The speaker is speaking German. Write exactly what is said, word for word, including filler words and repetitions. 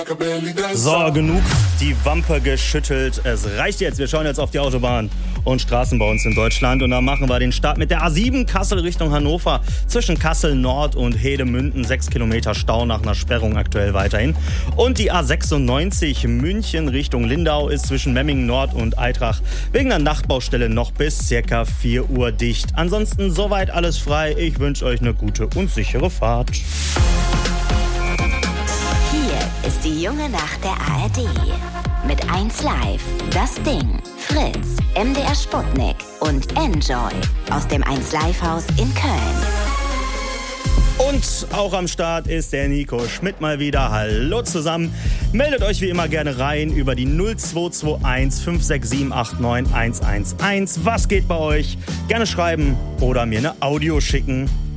So, genug die Wampe geschüttelt. Es reicht jetzt. Wir schauen jetzt auf die Autobahn und Straßen bei uns in Deutschland. Und dann machen wir den Start mit der A sieben Kassel Richtung Hannover. Zwischen Kassel Nord und Hedemünden. Sechs Kilometer Stau nach einer Sperrung aktuell weiterhin. Und die A sechsundneunzig München Richtung Lindau ist zwischen Memmingen Nord und Eitrach wegen einer Nachtbaustelle noch bis circa vier Uhr dicht. Ansonsten soweit alles frei. Ich wünsche euch eine gute und sichere Fahrt. Ist die junge Nacht der A R D. Mit eins Live, Das Ding, Fritz, M D R Sputnik und Enjoy aus dem eins Live Haus in Köln. Und auch am Start ist der Nico Schmidt mal wieder. Hallo zusammen. Meldet euch wie immer gerne rein über die null zwei zwei eins fünf sechs sieben acht neun eins eins eins. Was geht bei euch? Gerne schreiben oder mir eine Audio schicken.